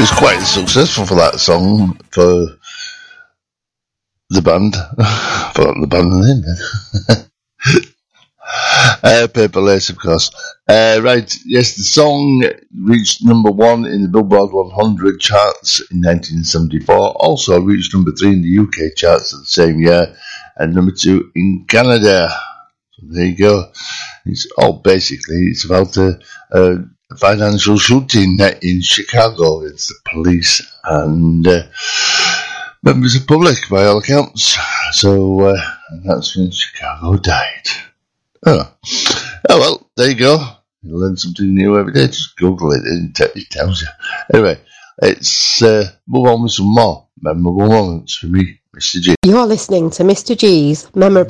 was quite successful for that song for the band. Forgot the band name. Paper Lace, of course. Right, yes, the song reached number 1 in the Billboard 100 charts in 1974. Also reached number 3 in the UK charts the same year, and number 2 in Canada. So there you go. It's about a financial shooting in Chicago against the police and members of the public, by all accounts. So and that's when Chicago died. Oh well, there you go. You learn something new every day. Just Google it and it tells you. Anyway, let's move on with some more memorable moments for me, Mr. G. You're listening to Mr. G's Memorable